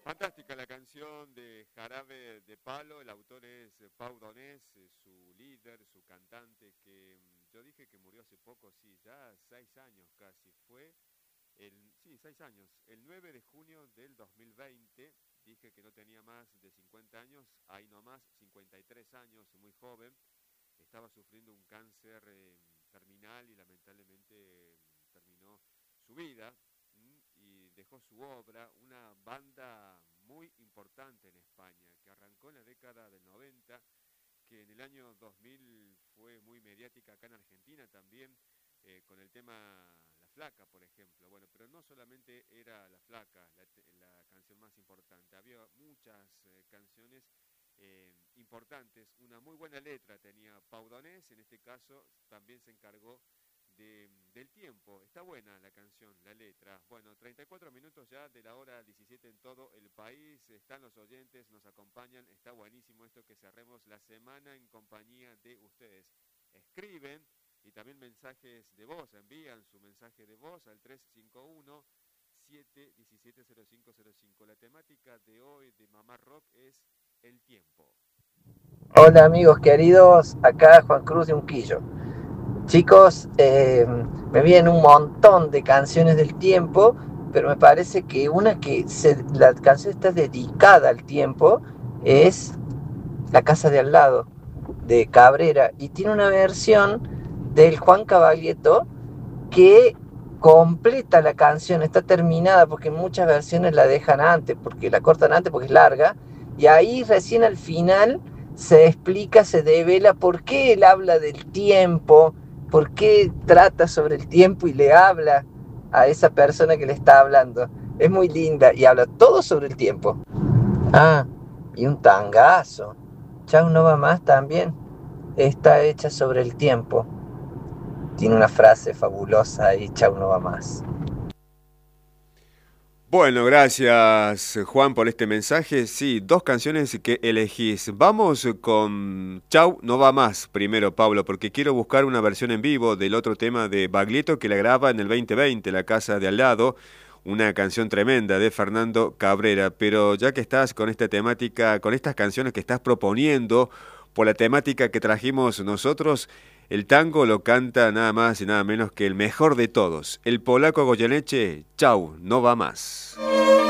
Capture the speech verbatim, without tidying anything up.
Fantástica la canción de Jarabe de Palo, el autor es Pau Donés, eh, su líder, su cantante, que mm, yo dije que murió hace poco, sí, ya seis años casi, fue el, sí, seis años, el nueve de junio del dos mil veinte, dije que no tenía más de cincuenta años, ahí nomás, cincuenta y tres años, muy joven, estaba sufriendo un cáncer eh, terminal y lamentablemente eh, terminó su vida mm, y dejó su obra, una banda muy importante en España, que arrancó en la década del noventa, que en el año dos mil fue muy mediática acá en Argentina también, eh, con el tema La Flaca, por ejemplo. Bueno, pero no solamente era La Flaca la, la canción más importante, había muchas eh, canciones eh, importantes, una muy buena letra tenía Pau Donés, en este caso también se encargó de, del tiempo. Está buena la canción, la letra. Bueno, treinta y cuatro minutos ya de la hora diecisiete en todo el país. Están los oyentes, nos acompañan. Está buenísimo esto que cerremos la semana en compañía de ustedes. Escriben y también mensajes de voz. Envían su mensaje de voz al tres cinco uno, siete uno siete, cero cinco cero cinco. La temática de hoy de Mamá Rock es el tiempo. Hola amigos queridos, acá Juan Cruz de Unquillo. Chicos, eh, me vienen un montón de canciones del tiempo, pero me parece que una que se, la canción está dedicada al tiempo es La casa de al lado, de Cabrera, y tiene una versión del Juan Caballeto que completa la canción, está terminada porque muchas versiones la dejan antes, porque la cortan antes porque es larga, y ahí recién al final se explica, se devela por qué él habla del tiempo, por qué trata sobre el tiempo y le habla a esa persona que le está hablando. Es muy linda y habla todo sobre el tiempo. Ah, y un tangazo. Chau no va más también. Está hecha sobre el tiempo. Tiene una frase fabulosa y chau no va más. Bueno, gracias Juan por este mensaje. Sí, dos canciones que elegís. Vamos con Chau, no va más primero, Pablo, porque quiero buscar una versión en vivo del otro tema de Baglietto que la graba en el veinte veinte, La casa de al lado, una canción tremenda de Fernando Cabrera. Pero ya que estás con esta temática, con estas canciones que estás proponiendo, por la temática que trajimos nosotros, el tango lo canta nada más y nada menos que el mejor de todos, el polaco Goyeneche. Chau, no va más.